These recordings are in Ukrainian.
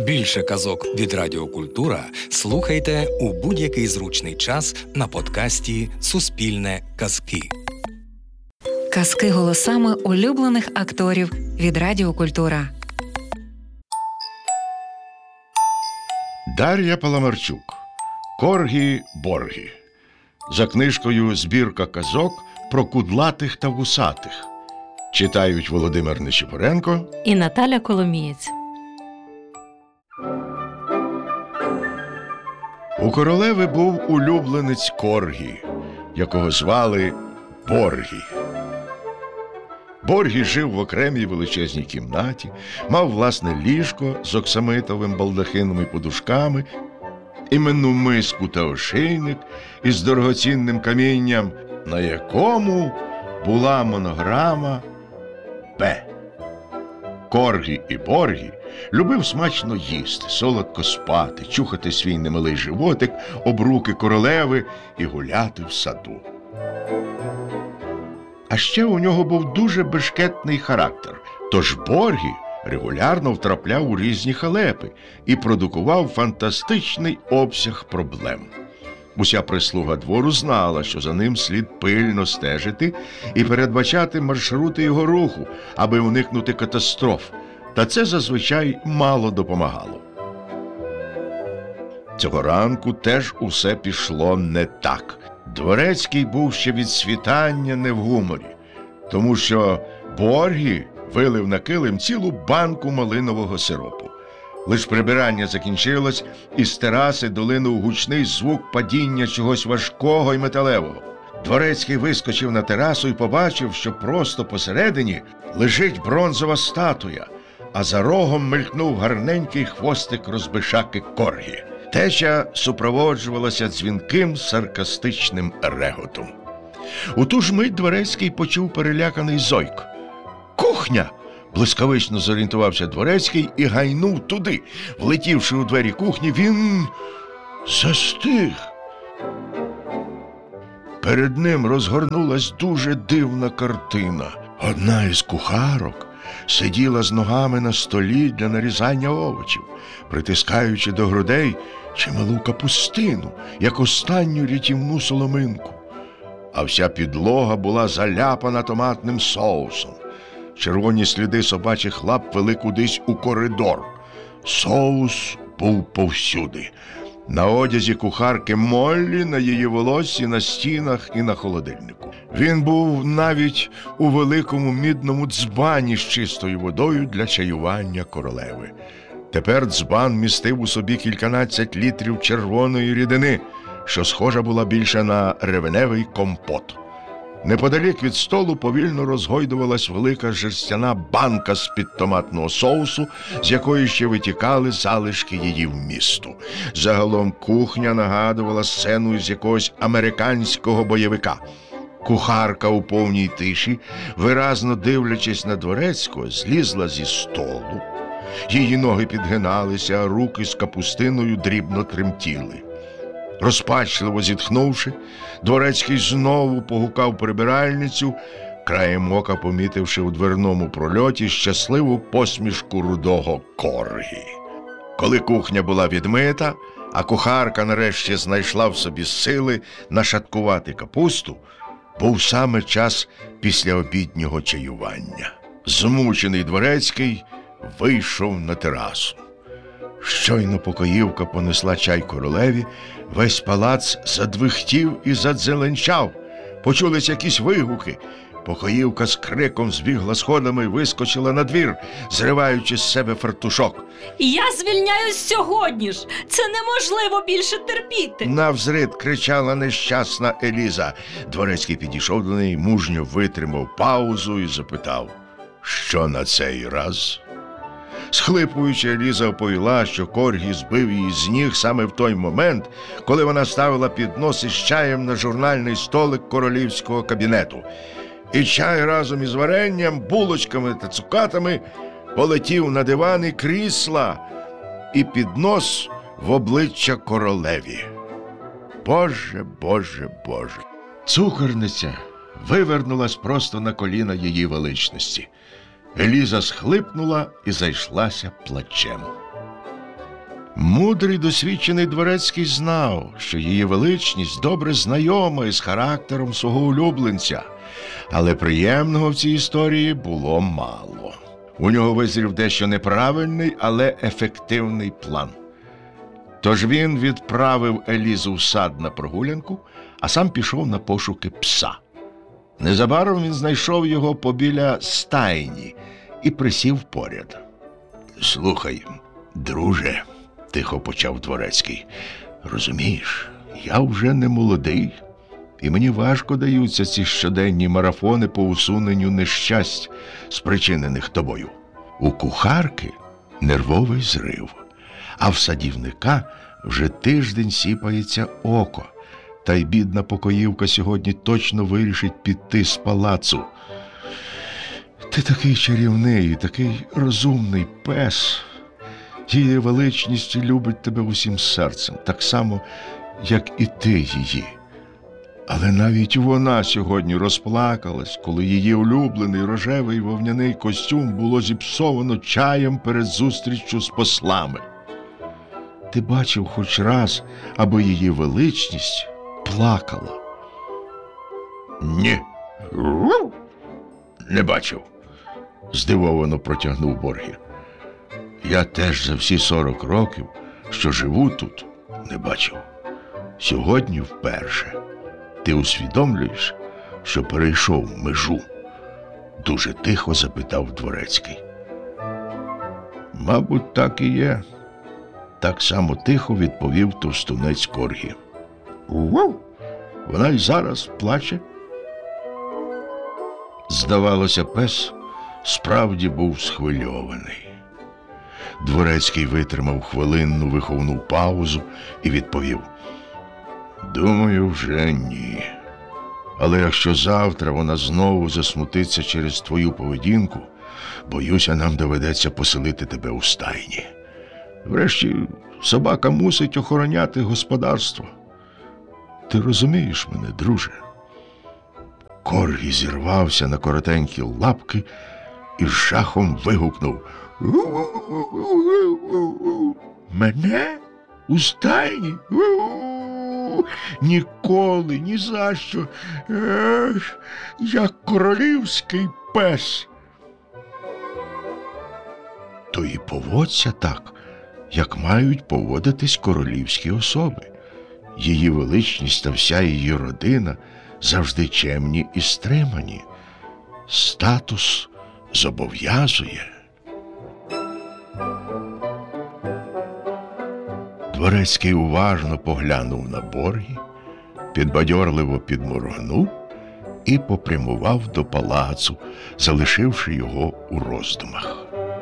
Більше казок від Радіо Культура слухайте у будь-який зручний час на подкасті «Суспільне казки». Казки голосами улюблених акторів від Радіо Культура. Дар'я Паламарчук. Коргі-боргі. За книжкою «Збірка казок про кудлатих та вусатих». Читають Володимир Нечипоренко і Наталя Коломієць. У королеви був улюбленець Коргі, якого звали Боргі. Боргі жив в окремій величезній кімнаті, мав власне ліжко з оксамитовим балдахином і подушками, іменну миску та ошейник із дорогоцінним камінням, на якому була монограма «П». Коргі і Боргі любив смачно їсти, солодко спати, чухати свій немилий животик об руки королеви і гуляти в саду. А ще у нього був дуже бешкетний характер, тож Боргі регулярно втрапляв у різні халепи і продукував фантастичний обсяг проблем. Уся прислуга двору знала, що за ним слід пильно стежити і передбачати маршрути його руху, аби уникнути катастроф, та це зазвичай мало допомагало. Цього ранку теж усе пішло не так. Дворецький був ще від світання не в гуморі, тому що Боргі вилив на килим цілу банку малинового сиропу. Лиш прибирання закінчилось, і з тераси долинув гучний звук падіння чогось важкого й металевого. Дворецький вискочив на терасу і побачив, що просто посередині лежить бронзова статуя, а за рогом мелькнув гарненький хвостик розбишаки Коргі. Теча супроводжувалася дзвінким саркастичним реготом. У ту ж мить Дворецький почув переляканий зойк. «Кухня!» Блискавично зорієнтувався Дворецький і гайнув туди. Влетівши у двері кухні, він застиг. Перед ним розгорнулась дуже дивна картина. Одна із кухарок сиділа з ногами на столі для нарізання овочів, притискаючи до грудей чималу капустину, як останню рятівну соломинку. А вся підлога була заляпана томатним соусом. Червоні сліди собачих лап вели кудись у коридор. Соус був повсюди. На одязі кухарки Моллі, на її волоссі, на стінах і на холодильнику. Він був навіть у великому мідному дзбані з чистою водою для чаювання королеви. Тепер дзбан містив у собі кільканадцять літрів червоної рідини, що схожа була більше на ревеневий компот. Неподалік від столу повільно розгойдувалась велика жерстяна банка з-під томатного соусу, з якої ще витікали залишки її вмісту. Загалом кухня нагадувала сцену із якогось американського бойовика. Кухарка у повній тиші, виразно дивлячись на Дворецького, злізла зі столу. Її ноги підгиналися, а руки з капустиною дрібно тремтіли. Розпачливо зітхнувши, Дворецький знову погукав прибиральницю, краєм ока помітивши у дверному прольоті щасливу посмішку рудого Коргі. Коли кухня була відмита, а кухарка нарешті знайшла в собі сили нашаткувати капусту, був саме час післяобіднього чаювання. Змучений Дворецький вийшов на терасу. Щойно покоївка понесла чай королеві, весь палац задвихтів і задзеленчав. Почулись якісь вигуки. Покоївка з криком збігла сходами і вискочила на двір, зриваючи з себе фартушок. «Я звільняюсь сьогодні ж! Це неможливо більше терпіти!» Навзрид кричала нещасна Еліза. Дворецький підійшов до неї, мужньо витримав паузу і запитав: «Що на цей раз?» Схлипуючи, Еліза оповіла, що Коргі збив її з ніг саме в той момент, коли вона ставила піднос із чаєм на журнальний столик королівського кабінету. І чай разом із варенням, булочками та цукатами полетів на диван і крісла, і піднос в обличчя королеві. Боже, Боже, Боже! Цукорниця вивернулась просто на коліна її величності. Еліза схлипнула і зайшлася плачем. Мудрий досвідчений дворецький знав, що її величність добре знайома із характером свого улюбленця, але приємного в цій історії було мало. У нього визрів дещо неправильний, але ефективний план. Тож він відправив Елізу в сад на прогулянку, а сам пішов на пошуки пса. Незабаром він знайшов його побіля стайні і присів поряд. «Слухай, друже», – тихо почав дворецький, – «розумієш, я вже не молодий, і мені важко даються ці щоденні марафони по усуненню нещасть, спричинених тобою. У кухарки нервовий зрив, а в садівника вже тиждень сіпається око, та й бідна покоївка сьогодні точно вирішить піти з палацу. Ти такий чарівний, такий розумний пес. Її величність любить тебе усім серцем, так само, як і ти її. Але навіть вона сьогодні розплакалась, коли її улюблений рожевий вовняний костюм було зіпсовано чаєм перед зустріччю з послами. Ти бачив хоч раз, аби її величність плакала?» «Ні, не бачив», – здивовано протягнув Боргі. «Я теж за всі 40 років, що живу тут, не бачив. Сьогодні вперше. Ти усвідомлюєш, що перейшов межу?» – дуже тихо запитав дворецький. «Мабуть, так і є», – так само тихо відповів товстунець Коргі. «Вона й зараз плаче?» Здавалося, пес справді був схвильований. Дворецький витримав хвилинну виховну паузу і відповів: «Думаю, вже ні. Але якщо завтра вона знову засмутиться через твою поведінку, боюся, нам доведеться поселити тебе у стайні. Врешті, собака мусить охороняти господарство. Ти розумієш мене, друже?» Коргі зірвався на коротенькі лапки і з жахом вигукнув: «Мене? У стайні? Ніколи, ні за що! Я королівський пес!» «То і поводься так, як мають поводитись королівські особи. Її величність та вся її родина завжди чемні і стримані. Статус зобов'язує». Дворецький уважно поглянув на Боргі, підбадьорливо підморгнув і попрямував до палацу, залишивши його у роздумах.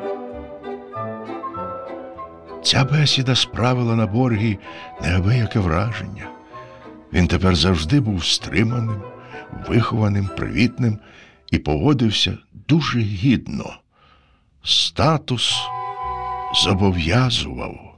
Ця бесіда справила на Боргі неабияке враження. Він тепер завжди був стриманим, вихованим, привітним і поводився дуже гідно. Статус зобов'язував.